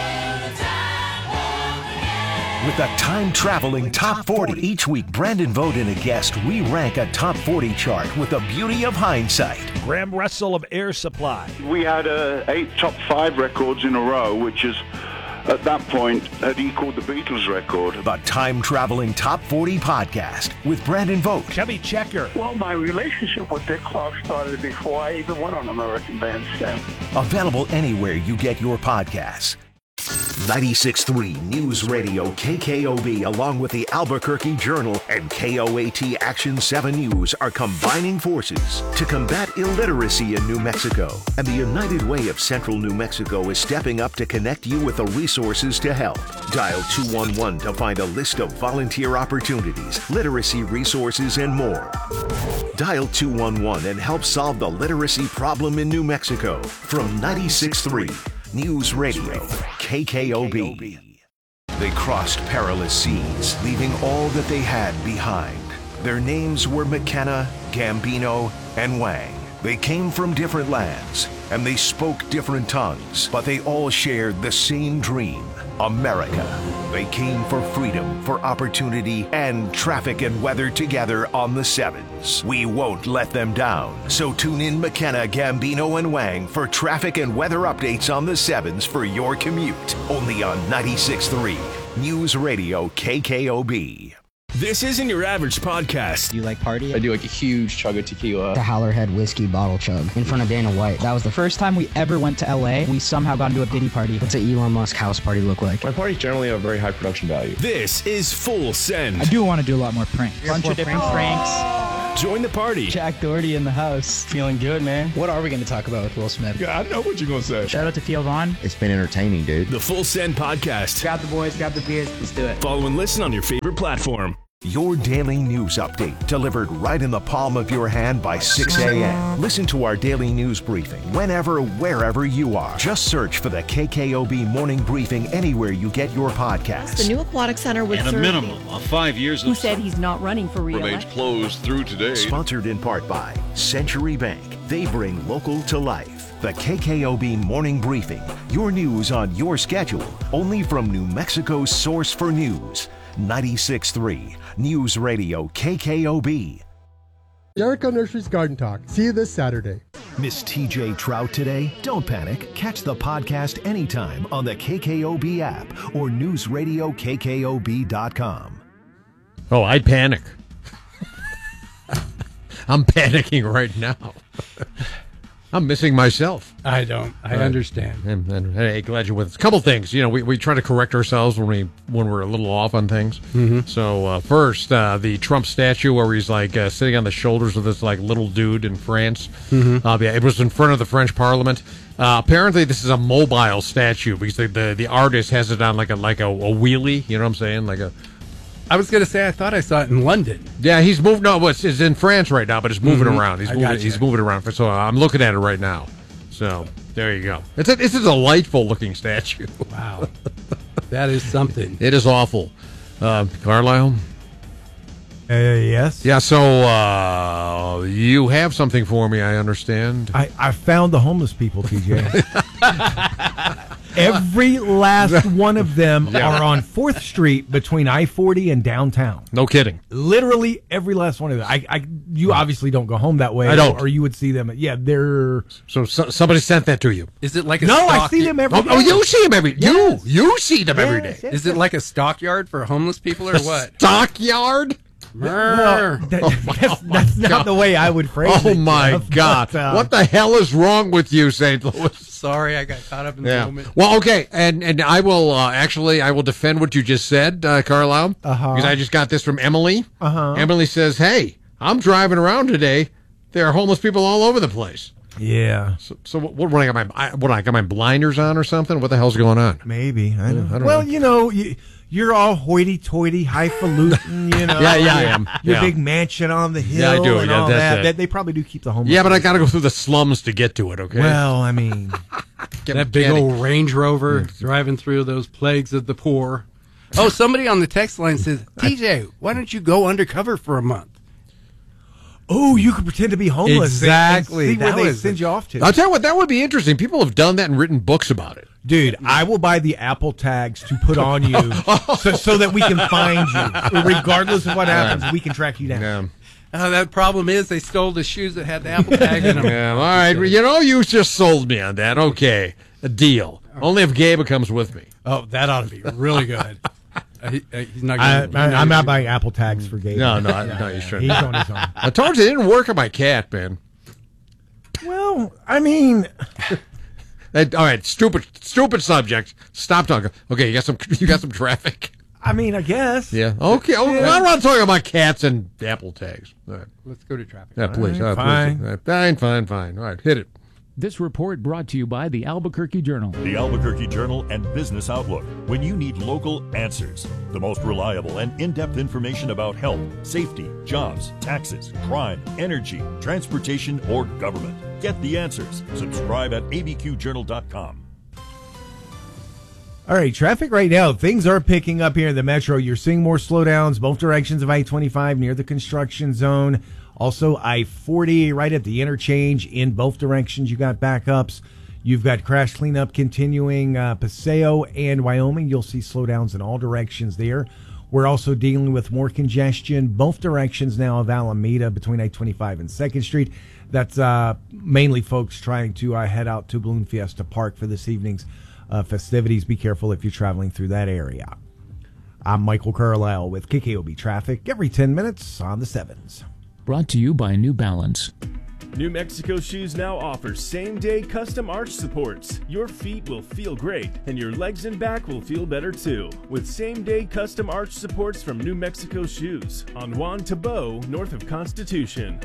with a time-traveling top forty. Each week, Brandon Vogt and a guest, we rank a top forty chart with the beauty of hindsight. Graham Russell of Air Supply. We had uh, eight top five records in a row, which is, at that point, had equaled the Beatles record. The time-traveling top forty podcast with Brandon Vogt. Chubby Checker. Well, my relationship with Dick Clark started before I even went on American Bandstand. Available anywhere you get your podcasts. ninety-six point three News Radio K K O B, along with the Albuquerque Journal and K O A T Action seven News, are combining forces to combat illiteracy in New Mexico. And the United Way of Central New Mexico is stepping up to connect you with the resources to help. Dial two one one to find a list of volunteer opportunities, literacy resources, and more. Dial two one one and help solve the literacy problem in New Mexico. From ninety-six point three News Radio, K K O B. They crossed perilous seas, leaving all that they had behind. Their names were McKenna, Gambino, and Wang. They came from different lands, and they spoke different tongues, but they all shared the same dream. America. They came for freedom, for opportunity, and traffic and weather together on the sevens. We won't let them down. So tune in McKenna, Gambino, and Wang for traffic and weather updates on the sevens for your commute. Only on ninety-six point three News Radio K K O B. This isn't your average podcast. Do you like party? I do like a huge chug of tequila. The Howlerhead whiskey bottle chug in front of Dana White. That was the first time we ever went to L A. We somehow got into a Diddy party. What's an Elon Musk house party look like? My parties generally have a very high production value. This is Full Send. I do want to do a lot more pranks. Bunch of different pranks. Join the party. Jack Doherty in the house. Feeling good, man. What are we going to talk about with Will Smith? Yeah, I know what you're going to say. Shout out to Theo Vaughn. It's been entertaining, dude. The Full Send podcast. Grab the boys, grab the beers. Let's do it. Follow and listen on your favorite platform. Your daily news update delivered right in the palm of your hand by six a.m. Listen to our daily news briefing whenever, wherever you are. Just search for the K K O B Morning Briefing anywhere you get your podcasts. The new aquatic center would and serve a minimum of five years who of said he's not running for re-election. Remains closed through today. Sponsored in part by Century Bank. They bring local to life. The K K O B Morning Briefing. Your news on your schedule. Only from New Mexico's source for news. ninety-six point three News Radio K K O B. Jericho Nursery's Garden Talk. See you this Saturday. Miss T J Trout today? Don't panic. Catch the podcast anytime on the K K O B app or news radio K K O B dot com. Oh, I'd panic. I'm panicking right now. I'm missing myself. I don't. I Right. understand. And, and, hey, glad you're with us. A couple things. You know, we, we try to correct ourselves when we when we're a little off on things. Mhm. So uh, first, uh, the Trump statue where he's like uh, sitting on the shoulders of this like little dude in France. Mhm. Uh, yeah, it was in front of the French Parliament. Uh, apparently, this is a mobile statue because the, the the artist has it on like a like a, a wheelie. You know what I'm saying? Like a. I was going to say I thought I saw it in London. Yeah, he's moved. No, it's, it's in France right now, but it's moving Mhm. around. He's I moving. gotcha. He's moving around. So I'm looking at it right now. So there you go. It's a, it's a delightful looking statue. Wow, that is something. It is awful. Uh, Carlisle. Uh, yes. Yeah. So uh, you have something for me, I understand. I, I found the homeless people, T J. Every last one of them Yeah. are on fourth Street between I forty and downtown. No kidding. Literally every last one of them. I, I, you obviously don't go home that way. I don't. Or you would see them. Yeah, they're. So, so somebody sent that to you. Is it like a No, I stock- see them every Oh, day. oh, you see them every. Yes. You you see them every day. Yes, yes, Is it like a stockyard for homeless people or what? Stockyard. Well, that- that's, that's not the way I would phrase Oh it. my Jeff, God! but, uh, What the hell is wrong with you, Saint Louis? Sorry, I got caught up in the Yeah. moment. Well, okay, and and I will uh, actually I will defend what you just said, uh, Carlisle, Uh-huh. because I just got this from Emily. Uh-huh. Emily says, "Hey, I'm driving around today. There are homeless people all over the place." Yeah. So, so what? What? I got my I, what? I got my blinders on or something? What the hell's going on? Maybe. I don't, I don't well, know. you know, you, you're all hoity-toity, highfalutin, you know. Yeah, yeah, I your, am. Your Yeah. big mansion on the hill Yeah, I do. and Yeah, all that's that. it. That- They probably do keep the homeless. Yeah, but I got to go through the slums to get to it. Okay. Well, I mean, Get That big Kenny. old Range Rover driving through those plagues of the poor. Oh, somebody on the text line says, T J, why don't you go undercover for a month? oh, you could pretend to be homeless. and- and Exactly. see where That they was- send you off to. I'll tell you what, that would be interesting. People have done that and written books about it. Dude, I will buy the Apple tags to put on you so, so that we can find you. Regardless of what happens, we can track you down. Yeah. Uh, that problem is they stole the shoes that had the Apple tag in them. Yeah, all right. You know, you just sold me on that. Okay, a deal. Only if Gabe comes with me. Oh, that ought to be really good. Uh, he, uh, he's not I, gonna, I, I'm not buying Apple tags for Gabe. No, no, I- no, you shouldn't. He's on his own. I told you it didn't work on my cat, man. Well, I mean, Hey, all right, stupid, stupid subject. Stop talking. Okay, you got some, you got some traffic. I mean, I guess. Yeah. Okay. Oh, Yeah. I'm not talking about cats and Apple tags. All right. Let's go to traffic. Yeah, please. All right, Uh, fine. please. Uh, Fine, fine, fine. All right, hit it. This report brought to you by the Albuquerque Journal. The Albuquerque Journal and Business Outlook. When you need local answers, the most reliable and in-depth information about health, safety, jobs, taxes, crime, energy, transportation, or government. Get the answers. Subscribe at a b q journal dot com. All right, traffic right now. Things are picking up here in the metro. You're seeing more slowdowns both directions of I twenty-five near the construction zone. Also, I forty right at the interchange in both directions. You got backups. You've got crash cleanup continuing uh, Paseo and Wyoming. You'll see slowdowns in all directions there. We're also dealing with more congestion both directions now of Alameda between I twenty-five and second Street. That's uh, mainly folks trying to uh, head out to Balloon Fiesta Park for this evening's uh, festivities. Be careful if you're traveling through that area. I'm Michael Carlisle with K K O B Traffic every ten minutes on the sevens. Brought to you by New Balance. New Mexico Shoes now offers same-day custom arch supports. Your feet will feel great, and your legs and back will feel better too. With same-day custom arch supports from New Mexico Shoes on Juan Tabo, north of Constitution.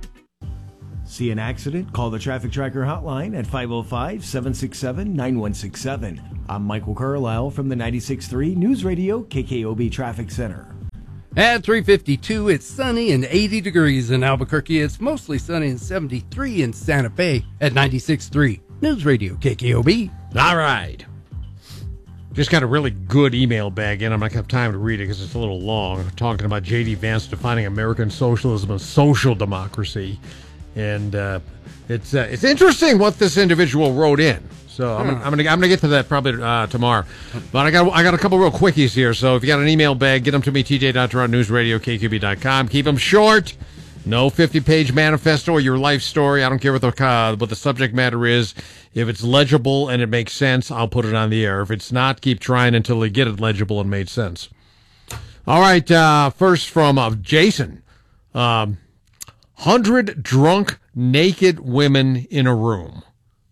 See an accident? Call the Traffic Tracker hotline at five oh five, seven six seven, nine one six seven. I'm Michael Carlisle from the ninety-six point three News Radio K K O B Traffic Center. At three fifty-two, it's sunny and eighty degrees in Albuquerque. It's mostly sunny and seventy-three in Santa Fe at ninety-six point three News Radio K K O B. All right. Just got a really good email bag in. I'm not going to have time to read it because it's a little long. Talking about J D. Vance defining American socialism as social democracy. And uh, it's uh, it's interesting what this individual wrote in. So I'm gonna, I'm gonna I'm gonna get to that probably uh, tomorrow. But I got I got a couple real quickies here. So if you got an email bag, get them to me, T J dot Toronto News Radio K Q B dot com. Keep them short. No fifty-page manifesto or your life story. I don't care what the uh, what the subject matter is. If it's legible and it makes sense, I'll put it on the air. If it's not, keep trying until you get it legible and made sense. All right. Uh, first from uh, Jason. Um, Hundred drunk naked women in a room.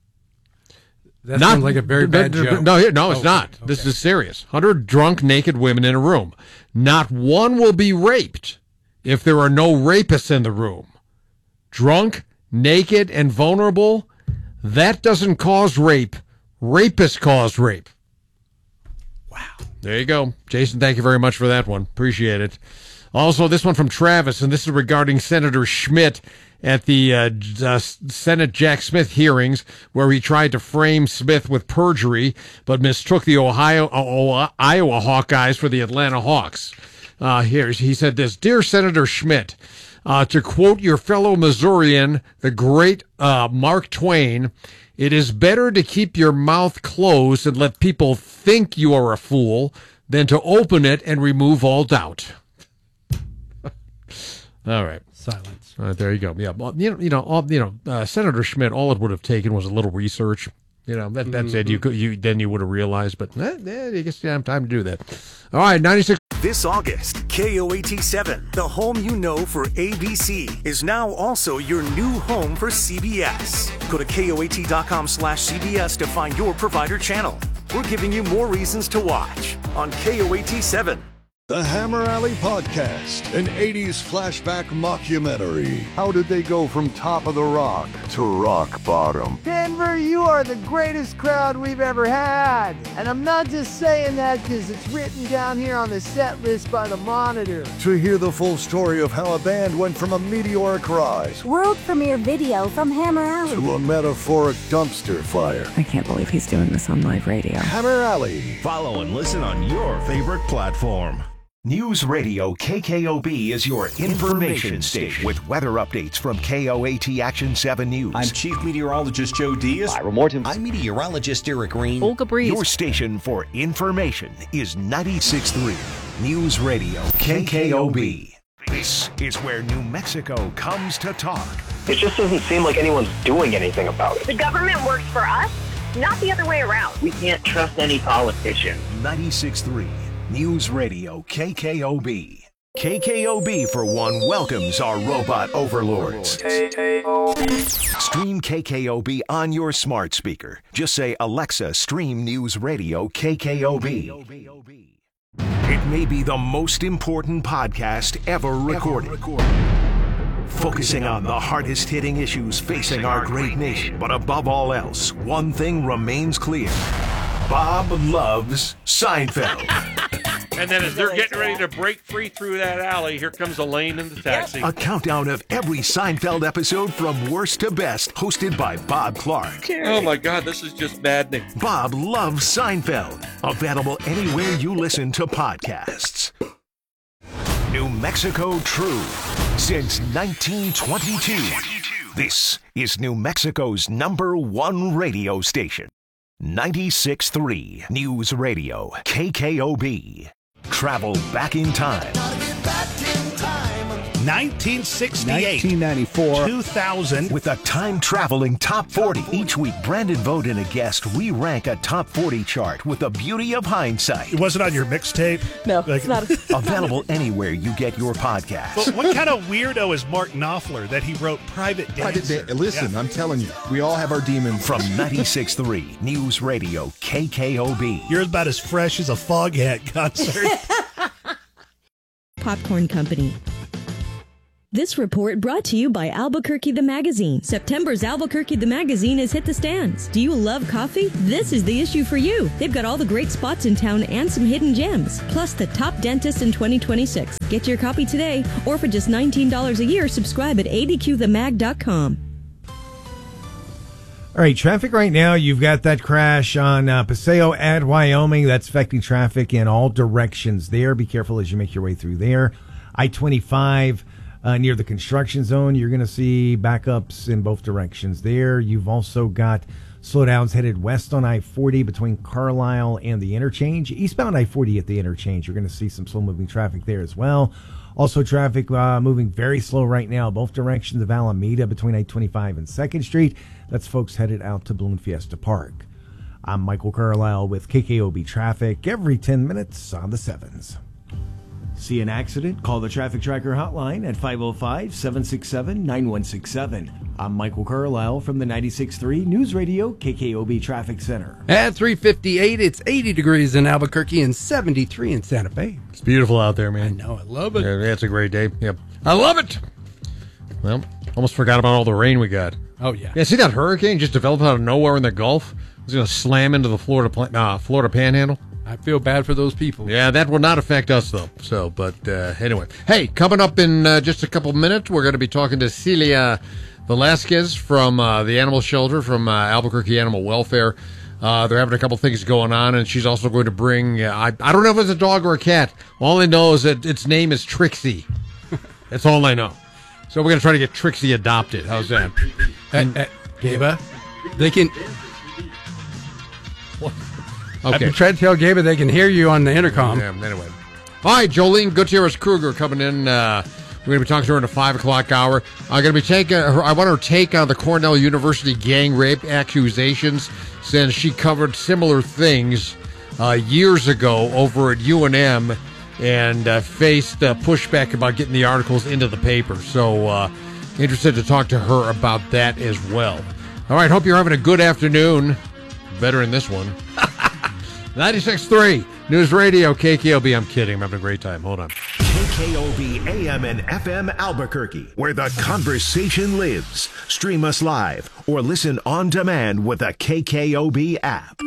That sounds like a very bad no, joke. No, no, it's oh, not. okay. This is serious. Hundred drunk naked women in a room. Not one will be raped if there are no rapists in the room. Drunk, naked, and vulnerable, that doesn't cause rape. Rapists cause rape. Wow. There you go. Jason, thank you very much for that one. Appreciate it. Also, this one from Travis, and this is regarding Senator Schmidt at the uh, uh, Senate Jack Smith hearings, where he tried to frame Smith with perjury, but mistook the Ohio uh, Iowa Hawkeyes for the Atlanta Hawks. Uh, here, he said this: Dear Senator Schmidt, uh, to quote your fellow Missourian, the great uh, Mark Twain, it is better to keep your mouth closed and let people think you are a fool than to open it and remove all doubt. All right. Silence. All right, there you go. Yeah, well, you know, you know, all, you know, uh, Senator Schmidt. All it would have taken was a little research. You know, that that's mm-hmm. it. You could, you then you would have realized. But eh, eh, I guess you have time to do that. All right, ninety-six. This August, K O A T seven, the home you know for A B C, is now also your new home for C B S. Go to K O A T dot com slash C B S to find your provider channel. We're giving you more reasons to watch on K O A T seven. The Hammer Alley Podcast, an eighties flashback mockumentary. How did they go from top of the rock to rock bottom? Denver, you are the greatest crowd we've ever had. And I'm not just saying that because it's written down here on the set list by the Monitor. To hear the full story of how a band went from a meteoric rise, world premiere video from Hammer Alley, to a metaphoric dumpster fire. I can't believe he's doing this on live radio. Hammer Alley. Follow and listen on your favorite platform. News Radio K K O B is your information station with weather updates from K O A T Action seven News. I'm Chief Meteorologist Joe Diaz. Ira Morton. I'm Meteorologist Eric Green. Olga Breeze. Your station for information is ninety-six point three News Radio K K O B. This is where New Mexico comes to talk. It just doesn't seem like anyone's doing anything about it. The government works for us, not the other way around. We can't trust any politician. ninety-six point three News Radio K K O B. K K O B, for one, welcomes our robot overlords. Stream K K O B on your smart speaker. Just say, Alexa, stream News Radio K K O B. It may be the most important podcast ever recorded. Focusing on the hardest-hitting issues facing our great nation. But above all else, one thing remains clear. Bob loves Seinfeld. And then as they're getting ready to break free through that alley, here comes Elaine in the taxi. A countdown of every Seinfeld episode from worst to best, hosted by Bob Clark. Oh my God, this is just maddening. Bob loves Seinfeld. Available anywhere you listen to podcasts. New Mexico True. Since nineteen twenty-two. This is New Mexico's number one radio station. ninety-six point three News Radio, K K O B. Travel back in time. nineteen sixty-eight, nineteen ninety-four, two thousand. With a time-traveling top forty. Each week, Brandon Vogt and a guest, we rank a top forty chart with the beauty of hindsight. It wasn't on your mixtape? No, like, it's not. Available anywhere you get your podcast. But what kind of weirdo is Mark Knopfler that he wrote Private Dancer? Private da- Listen, yeah. I'm telling you, we all have our demons. From ninety-six point three News Radio, K K O B. You're about as fresh as a Foghat concert. Popcorn Company. This report brought to you by Albuquerque the Magazine. September's Albuquerque the Magazine has hit the stands. Do you love coffee? This is the issue for you. They've got all the great spots in town and some hidden gems, plus the top dentist in twenty twenty-six. Get your copy today, or for just nineteen dollars a year, subscribe at A D Q the mag dot com. All right, traffic right now. You've got that crash on uh, Paseo at Wyoming. That's affecting traffic in all directions there. Be careful as you make your way through there. I twenty-five uh, near the construction zone. You're going to see backups in both directions there. You've also got slowdowns headed west on I forty between Carlisle and the interchange. Eastbound I forty at the interchange. You're going to see some slow-moving traffic there as well. Also, traffic uh, moving very slow right now, both directions of Alameda between I twenty-five and second Street. That's folks headed out to Balloon Fiesta Park. I'm Michael Carlisle with K K O B Traffic every ten minutes on the sevens. See an accident? Call the Traffic Tracker hotline at five oh five, seven six seven, nine one six seven. I'm Michael Carlisle from the ninety-six point three News Radio, K K O B Traffic Center. At three fifty-eight, it's eighty degrees in Albuquerque and seventy-three in Santa Fe. It's beautiful out there, man. I know, I love it. Yeah, it's a great day. Yep, I love it. Well, almost forgot about all the rain we got. Oh, yeah. Yeah, see that hurricane just developed out of nowhere in the Gulf? It's going to slam into the Florida pla- uh, Florida Panhandle. I feel bad for those people. Yeah, that will not affect us, though. So, but uh, anyway. Hey, coming up in uh, just a couple minutes, we're going to be talking to Celia Velasquez from uh, the animal shelter, from uh, Albuquerque Animal Welfare. Uh, they're having a couple things going on, and she's also going to bring, uh, I, I don't know if it's a dog or a cat. All I know is that its name is Trixie. That's all I know. So we're going to try to get Trixie adopted. How's that? Uh, uh, Gabe, they can... What? I've Okay. been trying to tell Gabe they can hear you on the intercom. Yeah, anyway. All right, Jolene Gutierrez-Kruger coming in. Uh, we're going to be talking to her in the five o'clock hour. I'm going to be taking her, I want her take on the Cornell University gang rape accusations, since she covered similar things uh, years ago over at U N M and uh, faced uh, pushback about getting the articles into the paper. So uh, interested to talk to her about that as well. All right, hope you're having a good afternoon. Better in this one. ninety-six point three News Radio, K K O B. I'm kidding. I'm having a great time. Hold on. K K O B A M and F M Albuquerque, where the conversation lives. Stream us live or listen on demand with the K K O B app.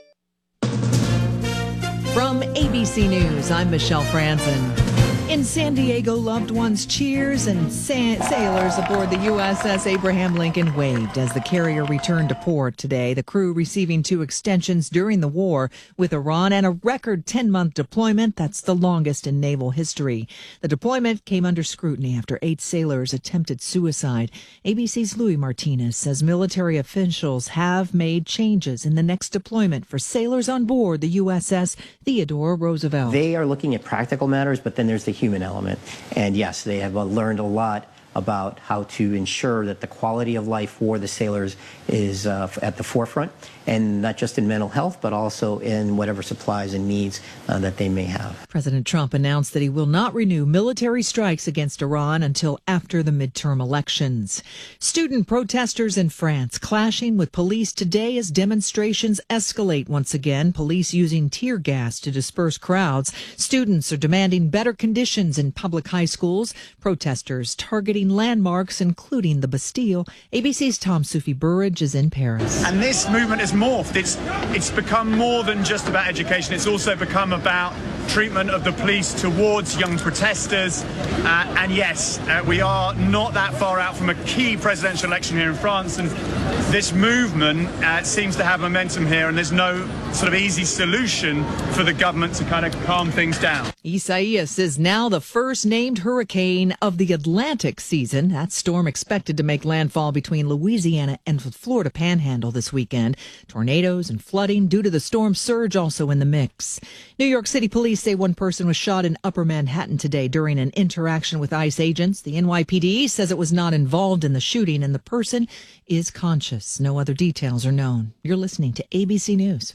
From A B C News, I'm Michelle Franzen. In San Diego, loved ones cheers and sa- sailors aboard the U S S Abraham Lincoln waved as the carrier returned to port today. The crew receiving two extensions during the war with Iran and a record ten-month deployment. That's the longest in naval history. The deployment came under scrutiny after eight sailors attempted suicide. A B C's Louis Martinez says military officials have made changes in the next deployment for sailors on board the U S S Theodore Roosevelt. They are looking at practical matters, but then there's the human element. And yes, they have uh, learned a lot about how to ensure that the quality of life for the sailors is uh, at the forefront, and not just in mental health, but also in whatever supplies and needs uh, that they may have. President Trump announced that he will not renew military strikes against Iran until after the midterm elections. Student protesters in France clashing with police today as demonstrations escalate once again, police using tear gas to disperse crowds. Students are demanding better conditions in public high schools. Protesters targeting landmarks, including the Bastille. A B C's Tom Sufi Burridge is in Paris. And this movement has morphed. It's it's become more than just about education. It's also become about treatment of the police towards young protesters. Uh, and yes, uh, we are not that far out from a key presidential election here in France. And this movement uh, seems to have momentum here. And there's no sort of easy solution for the government to kind of calm things down. Isaias is now the first named hurricane of the Atlantic season. That storm expected to make landfall between Louisiana and the Florida Panhandle this weekend. Tornadoes and flooding due to the storm surge also in the mix. New York City police say one person was shot in Upper Manhattan today during an interaction with ICE agents. The N Y P D says it was not involved in the shooting and the person is conscious. No other details are known. You're listening to A B C News.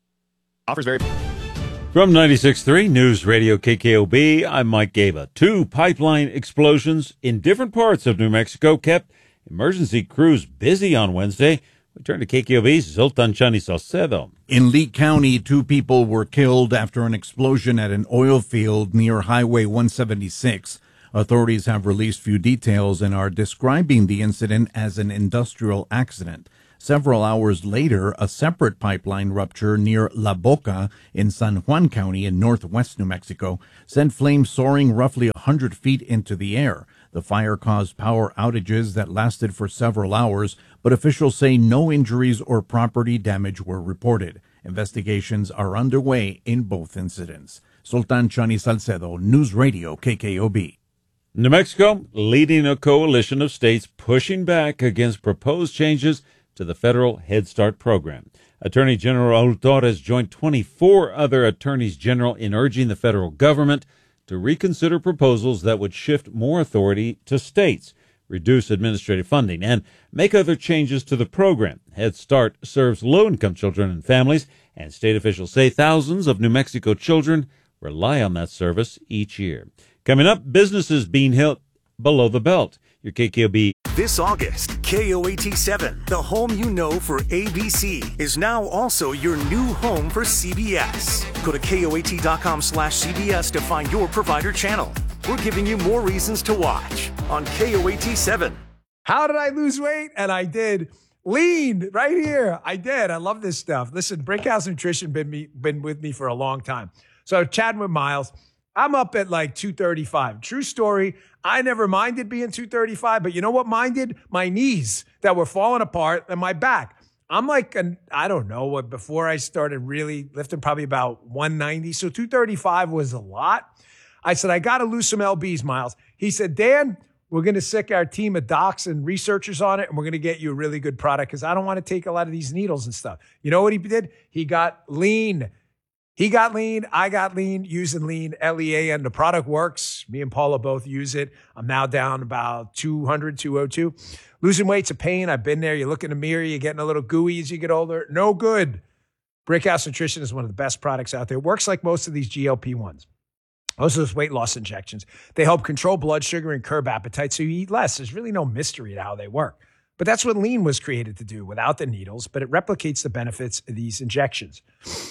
Offers very... From ninety-six point three News Radio K K O B, I'm Mike Gaba. Two pipeline explosions in different parts of New Mexico kept emergency crews busy on Wednesday. We turn to K K O B's Zoltan Chani Salcedo. In Lee County, two people were killed after an explosion at an oil field near Highway one seventy-six. Authorities have released few details and are describing the incident as an industrial accident. Several hours later, a separate pipeline rupture near La Boca in San Juan County in northwest New Mexico sent flames soaring roughly one hundred feet into the air. The fire caused power outages that lasted for several hours, but officials say no injuries or property damage were reported. Investigations are underway in both incidents. Sultan Chani Salcedo, News Radio K K O B. New Mexico leading a coalition of states pushing back against proposed changes to the federal Head Start program. Attorney General Raul Torres joined twenty-four other attorneys general in urging the federal government to reconsider proposals that would shift more authority to states, reduce administrative funding, and make other changes to the program. Head Start serves low-income children and families, and state officials say thousands of New Mexico children rely on that service each year. Coming up, businesses being held below the belt. Your K K O B. This August, K O A T seven, the home you know for A B C, is now also your new home for C B S. Go to K O A T dot com slash C B S to find your provider channel. We're giving you more reasons to watch on K O A T seven. How did I lose weight? And I did. Lean right here. I did. I love this stuff. Listen, Brickhouse Nutrition been me been with me for a long time. So chatting with Miles, I'm up at like two thirty-five. True story. I never minded being two thirty-five, but you know what minded? My knees that were falling apart and my back. I'm like, an, I don't know what, before I started really lifting, probably about one ninety. So two thirty-five was a lot. I said, I got to lose some L Bs, Miles. He said, Dan, we're going to sick our team of docs and researchers on it, and we're going to get you a really good product because I don't want to take a lot of these needles and stuff. You know what he did? He got lean. He got lean. I got lean using lean, L E A, and the product works. Me and Paula both use it. I'm now down about two hundred, two oh two. Losing weight's a pain. I've been there. You look in the mirror, you're getting a little gooey as you get older. No good. Brickhouse Nutrition is one of the best products out there. It works like most of these G L P ones. Most of those weight loss injections. They help control blood sugar and curb appetite so you eat less. There's really no mystery to how they work. But that's what lean was created to do without the needles, but it replicates the benefits of these injections.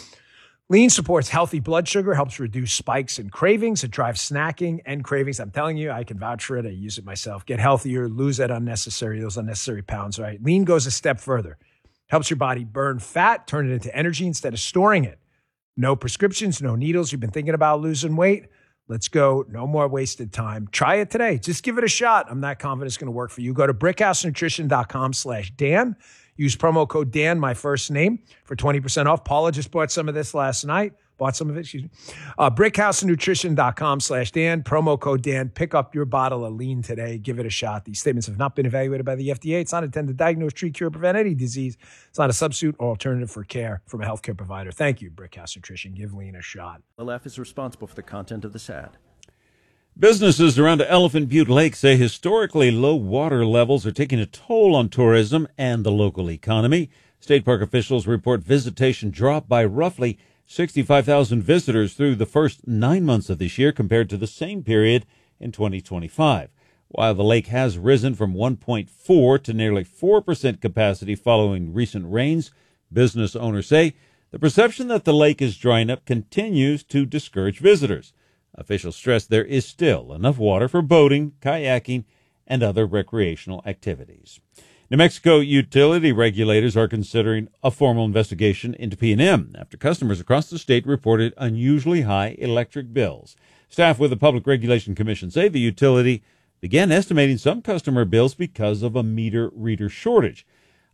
Lean supports healthy blood sugar, helps reduce spikes and cravings. It drives snacking and cravings. I'm telling you, I can vouch for it. I use it myself. Get healthier, lose that unnecessary, those unnecessary pounds, right? Lean goes a step further. Helps your body burn fat, turn it into energy instead of storing it. No prescriptions, no needles. You've been thinking about losing weight? Let's go. No more wasted time. Try it today. Just give it a shot. I'm not confident it's going to work for you. Go to brickhousenutrition.com slash Dan. Use promo code Dan, my first name, for twenty percent off. Paula just bought some of this last night. Bought some of it, excuse me. Uh, brickhousenutrition.com slash Dan. Promo code Dan. Pick up your bottle of lean today. Give it a shot. These statements have not been evaluated by the F D A. It's not intended to diagnose, treat, cure, prevent any disease. It's not a substitute or alternative for care from a healthcare provider. Thank you, Brickhouse Nutrition. Give lean a shot. L F is responsible for the content of this ad. Businesses around Elephant Butte Lake say historically low water levels are taking a toll on tourism and the local economy. State park officials report visitation dropped by roughly sixty-five thousand visitors through the first nine months of this year compared to the same period in twenty twenty-five. While the lake has risen from one point four to nearly four percent capacity following recent rains, business owners say the perception that the lake is drying up continues to discourage visitors. Officials stress there is still enough water for boating, kayaking, and other recreational activities. New Mexico utility regulators are considering a formal investigation into P and M after customers across the state reported unusually high electric bills. Staff with the Public Regulation Commission say the utility began estimating some customer bills because of a meter reader shortage.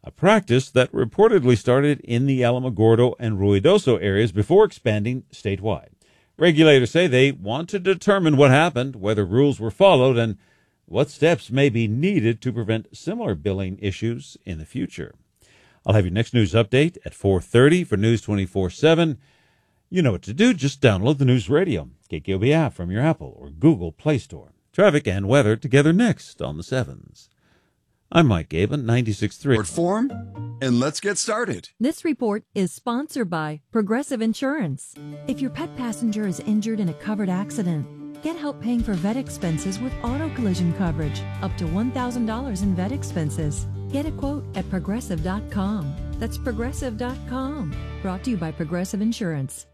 a practice that reportedly started in the Alamogordo and Ruidoso areas before expanding statewide. Regulators say they want to determine what happened, whether rules were followed, and what steps may be needed to prevent similar billing issues in the future. I'll have your next news update at four thirty for News twenty-four seven. You know what to do. Just download the News Radio K K O B app from your Apple or Google Play Store. Traffic and weather together next on the sevens. I'm Mike Gaben, ninety-six point three. Form, and let's get started. This report is sponsored by Progressive Insurance. If your pet passenger is injured in a covered accident, get help paying for vet expenses with auto collision coverage, up to one thousand dollars in vet expenses. Get a quote at progressive dot com. That's progressive dot com. Brought to you by Progressive Insurance.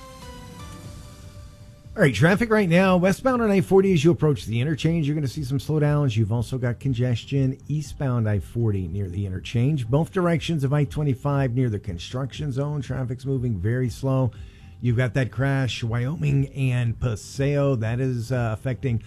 All right, traffic right now, westbound on I forty as you approach the interchange, you're going to see some slowdowns. You've also got congestion eastbound I forty near the interchange. Both directions of I twenty-five near the construction zone. Traffic's moving very slow. You've got that crash, Wyoming and Paseo. That is uh, affecting